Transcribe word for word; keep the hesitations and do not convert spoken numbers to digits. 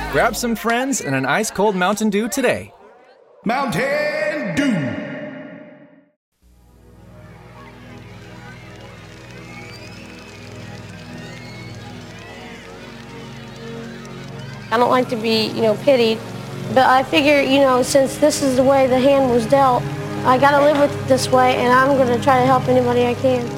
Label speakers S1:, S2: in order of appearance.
S1: Grab some friends and an ice-cold Mountain Dew today.
S2: Mountain Dew.
S3: I don't like to be, you know, pitied, but I figure, you know, since this is the way the hand was dealt, I gotta live with it this way, and I'm gonna try to help anybody I can.